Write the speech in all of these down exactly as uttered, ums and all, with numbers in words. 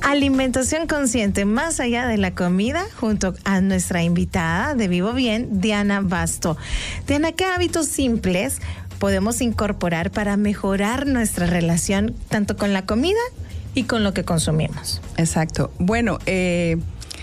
Alimentación consciente más allá de la comida, junto a nuestra invitada de Vivo Bien, Diana Basto. Diana, ¿qué hábitos simples podemos incorporar para mejorar nuestra relación tanto con la comida y con lo que consumimos? Exacto. Bueno, eh,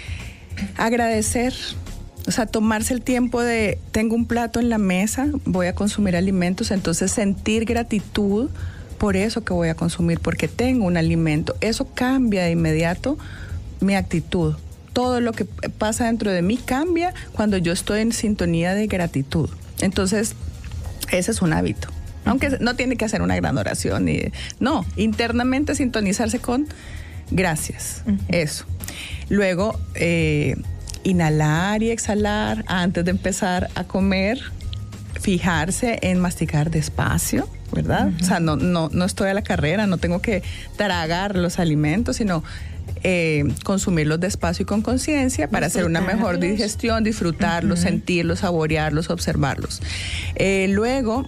agradecer, o sea, tomarse el tiempo de, tengo un plato en la mesa, voy a consumir alimentos, entonces sentir gratitud por eso que voy a consumir, porque tengo un alimento. Eso cambia de inmediato mi actitud. Todo lo que pasa dentro de mí cambia cuando yo estoy en sintonía de gratitud. Entonces, ese es un hábito. Aunque no tiene que hacer una gran oración. Y, no, internamente sintonizarse con gracias. Uh-huh. Eso. Luego, eh, inhalar y exhalar antes de empezar a comer. Fijarse en masticar despacio, ¿verdad? Uh-huh. O sea, no, no, no estoy a la carrera, no tengo que tragar los alimentos, sino eh, consumirlos despacio y con conciencia para hacer una mejor digestión, disfrutarlos, uh-huh. sentirlos, saborearlos, observarlos. Eh, luego,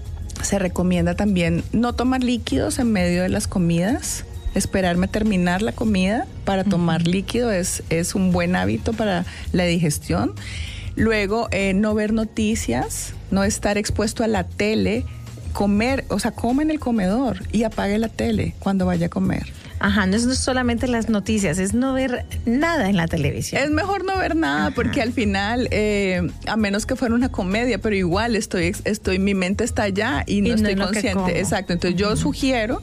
se recomienda también no tomar líquidos en medio de las comidas, esperarme a terminar la comida para uh-huh. tomar líquido es, es un buen hábito para la digestión. Luego, eh, no ver noticias, no estar expuesto a la tele, comer, o sea, come en el comedor y apague la tele cuando vaya a comer. Ajá, no es solamente las noticias, es no ver nada en la televisión. Es mejor no ver nada. Ajá. Porque al final, eh, a menos que fuera una comedia, pero igual estoy, estoy, mi mente está allá y no y estoy no consciente. Exacto, entonces uh-huh. yo sugiero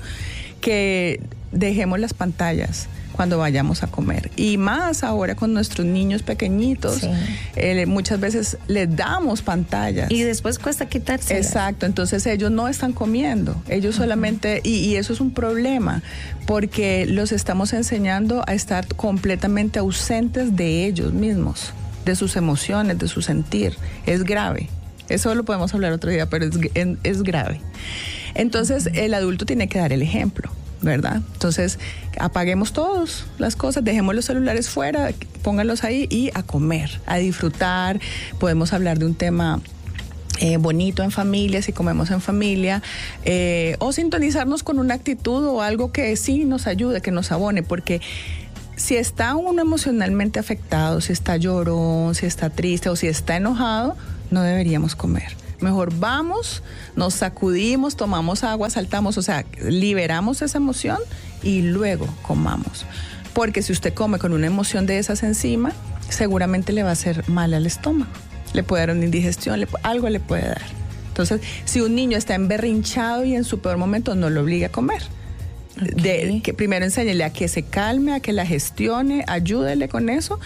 que dejemos las pantallas cuando vayamos a comer. Y más ahora con nuestros niños pequeñitos, sí. eh, muchas veces les damos pantallas. Y después cuesta quitarse. Exacto, entonces ellos no están comiendo, ellos uh-huh. solamente, y, y eso es un problema, porque los estamos enseñando a estar completamente ausentes de ellos mismos, de sus emociones, de su sentir. Es grave. Eso lo podemos hablar otro día, pero es, es grave. Entonces, uh-huh. el adulto tiene que dar el ejemplo, ¿verdad? Entonces, apaguemos todas las cosas, dejemos los celulares fuera, pónganlos ahí y a comer, a disfrutar. Podemos hablar de un tema eh, bonito en familia, si comemos en familia, eh, o sintonizarnos con una actitud o algo que sí nos ayude, que nos abone, porque si está uno emocionalmente afectado, si está llorón, si está triste o si está enojado, no deberíamos comer. Mejor vamos, nos sacudimos, tomamos agua, saltamos, o sea, liberamos esa emoción y luego comamos. Porque si usted come con una emoción de esas encima, seguramente le va a hacer mal al estómago. Le puede dar una indigestión, le, algo le puede dar. Entonces, si un niño está emberrinchado y en su peor momento, no lo obligue a comer. Okay. De, que primero enséñele a que se calme, a que la gestione, ayúdele con eso